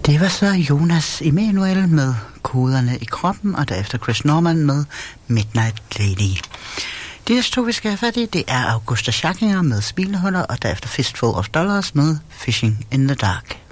Det var så Jonas Emanuel med Koderne i kroppen, og derefter Chris Norman med Midnight Lady. De næste to, vi skal have fat i, det er Augusta Schackinger med Smilehuller, og derefter Fistful of Dollars med Fishing in the Dark.